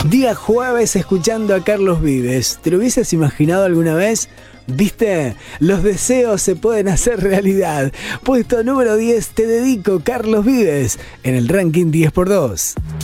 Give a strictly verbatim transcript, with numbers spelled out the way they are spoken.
Día jueves escuchando a Carlos Vives. ¿Te lo hubieses imaginado alguna vez? ¿Viste? Los deseos se pueden hacer realidad. Puesto número diez, Te dedico, Carlos Vives, en el ranking diez por dos.